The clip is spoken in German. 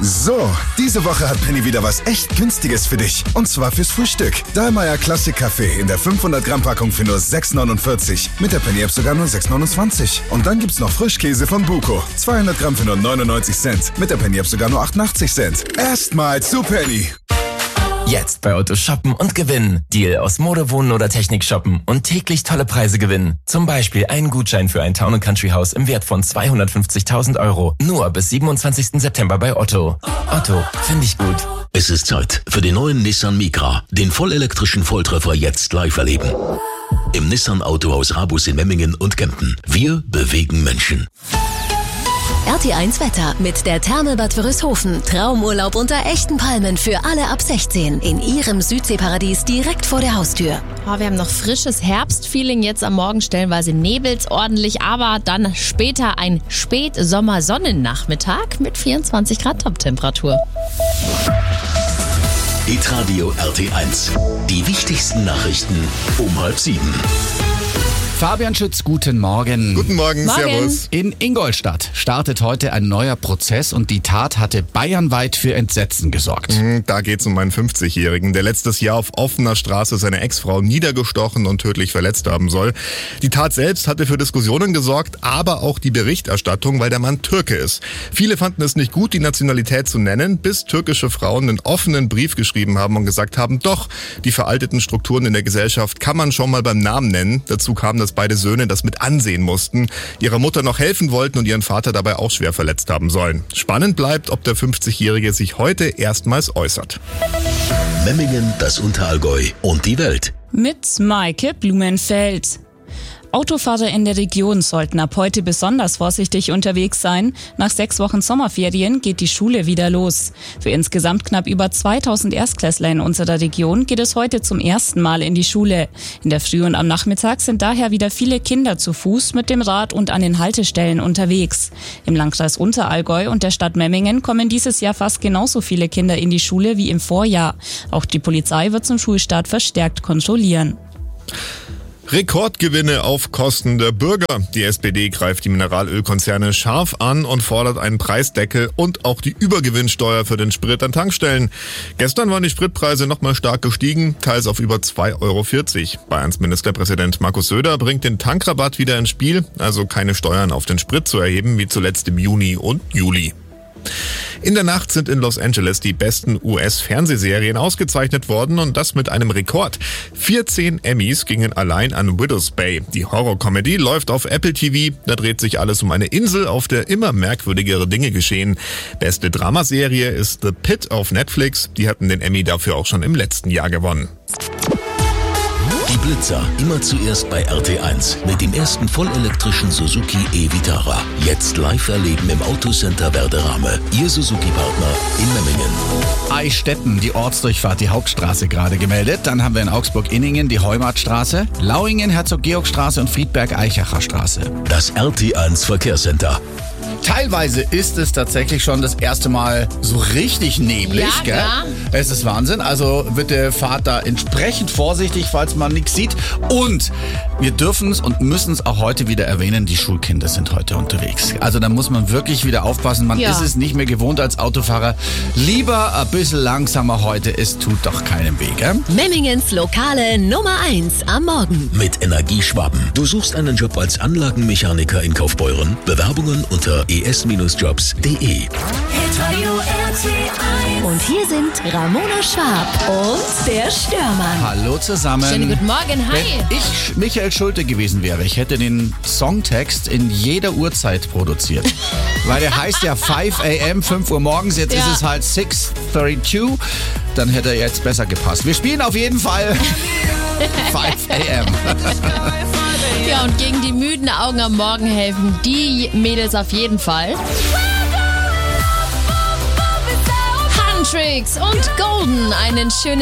So, diese Woche hat Penny wieder was echt Günstiges für dich. Und zwar fürs Frühstück. Dahlmeier Classic Kaffee in der 500 Gramm Packung für nur 6,49. Mit der Penny App sogar nur 6,29. Und dann gibt's noch Frischkäse von Buko. 200 Gramm für nur 99 Cent. Mit der Penny App sogar nur 88 Cent. Erstmal zu Penny. Jetzt bei Otto shoppen und gewinnen. Deal aus Mode, Wohnen oder Technik shoppen und täglich tolle Preise gewinnen. Zum Beispiel einen Gutschein für ein Town & Country Haus im Wert von 250.000 Euro. Nur bis 27. September bei Otto. Otto, finde ich gut. Es ist Zeit für den neuen Nissan Micra. Den vollelektrischen Volltreffer jetzt live erleben. Im Nissan Autohaus Rabus in Memmingen und Kempten. Wir bewegen Menschen. RT1 Wetter mit der Therme Bad Wörishofen. Traumurlaub unter echten Palmen für alle ab 16. In ihrem Südseeparadies direkt vor der Haustür. Oh, wir haben noch frisches Herbstfeeling jetzt am Morgen, stellenweise nebelt's ordentlich, aber dann später ein Spätsommer-Sonnennachmittag mit 24 Grad Toptemperatur. Hitradio RT1. Die wichtigsten Nachrichten um 6:30. Fabian Schütz, guten Morgen. Guten Morgen, servus. In Ingolstadt startet heute ein neuer Prozess und die Tat hatte bayernweit für Entsetzen gesorgt. Da geht's um einen 50-Jährigen, der letztes Jahr auf offener Straße seine Ex-Frau niedergestochen und tödlich verletzt haben soll. Die Tat selbst hatte für Diskussionen gesorgt, aber auch die Berichterstattung, weil der Mann Türke ist. Viele fanden es nicht gut, die Nationalität zu nennen, bis türkische Frauen einen offenen Brief geschrieben haben und gesagt haben, doch, die veralteten Strukturen in der Gesellschaft kann man schon mal beim Namen nennen. Dazu kam, dass beide Söhne das mit ansehen mussten, ihrer Mutter noch helfen wollten und ihren Vater dabei auch schwer verletzt haben sollen. Spannend bleibt, ob der 50-Jährige sich heute erstmals äußert. Memmingen, das Unterallgäu und die Welt. Mit Maike Blumenfeld. Autofahrer in der Region sollten ab heute besonders vorsichtig unterwegs sein. Nach 6 Wochen Sommerferien geht die Schule wieder los. Für insgesamt knapp über 2000 Erstklässler in unserer Region geht es heute zum ersten Mal in die Schule. In der Früh und am Nachmittag sind daher wieder viele Kinder zu Fuß, mit dem Rad und an den Haltestellen unterwegs. Im Landkreis Unterallgäu und der Stadt Memmingen kommen dieses Jahr fast genauso viele Kinder in die Schule wie im Vorjahr. Auch die Polizei wird zum Schulstart verstärkt kontrollieren. Rekordgewinne auf Kosten der Bürger. Die SPD greift die Mineralölkonzerne scharf an und fordert einen Preisdeckel und auch die Übergewinnsteuer für den Sprit an Tankstellen. Gestern waren die Spritpreise nochmal stark gestiegen, teils auf über 2,40 Euro. Bayerns Ministerpräsident Markus Söder bringt den Tankrabatt wieder ins Spiel, also keine Steuern auf den Sprit zu erheben, wie zuletzt im Juni und Juli. In der Nacht sind in Los Angeles die besten US-Fernsehserien ausgezeichnet worden und das mit einem Rekord. 14 Emmys gingen allein an Widow's Bay. Die Horror-Comedy läuft auf Apple TV. Da dreht sich alles um eine Insel, auf der immer merkwürdigere Dinge geschehen. Beste Dramaserie ist The Pit auf Netflix. Die hatten den Emmy dafür auch schon im letzten Jahr gewonnen. Die Blitzer, immer zuerst bei RT1 mit dem ersten vollelektrischen Suzuki e-Vitara. Jetzt live erleben im Autocenter Werderame. Ihr Suzuki-Partner in Memmingen. Eichstätten, die Ortsdurchfahrt, die Hauptstraße gerade gemeldet. Dann haben wir in Augsburg-Inningen die Heumartstraße, Lauingen, Herzog-Georg-Straße und Friedberg-Eichacher Straße. Das RT1 Verkehrscenter. Teilweise ist es tatsächlich schon das erste Mal so richtig neblig. Ja, gell? klar. Es ist Wahnsinn. Also bitte fahrt da entsprechend vorsichtig, falls man nichts sieht. Und wir dürfen es und müssen es auch heute wieder erwähnen, die Schulkinder sind heute unterwegs. Also da muss man wirklich wieder aufpassen. Man ist es nicht mehr gewohnt als Autofahrer. Lieber ein bisschen langsamer heute. Es tut doch keinem weh, gell? Memmingens Lokale Nummer 1 am Morgen. Mit Energieschwaben. Du suchst einen Job als Anlagenmechaniker in Kaufbeuren? Bewerbungen unter es-jobs.de. Und hier sind Ramona Schwab und der Störmann. Hallo zusammen. Schönen guten Morgen, hi. Wenn ich Michael Schulte gewesen wäre, ich hätte den Songtext in jeder Uhrzeit produziert. Weil der heißt ja 5 a.m., 5 Uhr morgens, jetzt ist es halt 6:32. Dann hätte er jetzt besser gepasst. Wir spielen auf jeden Fall 5 a.m. Ja, und gegen die müden Augen am Morgen helfen die Mädels auf jeden Fall. Huntrix und Golden, einen schönen